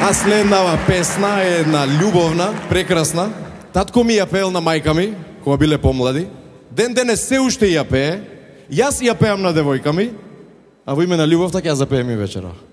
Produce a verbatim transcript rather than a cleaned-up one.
А следнава песна е една љубовна, прекрасна. Татко ми ја пеел на мајка ми, кога биле помлади. Ден денес се уште ја пее. Јас ја пеам на девојка ми, а во име на љубовта ќе ја запеем и вечера.